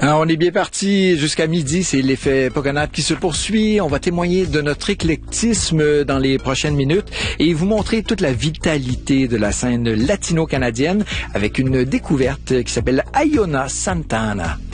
Alors, on est bien parti jusqu'à midi, c'est l'effet Pogonade qui se poursuit. On va témoigner de notre éclectisme dans les prochaines minutes et vous montrer toute la vitalité de la scène latino-canadienne avec une découverte qui s'appelle Iona Santana.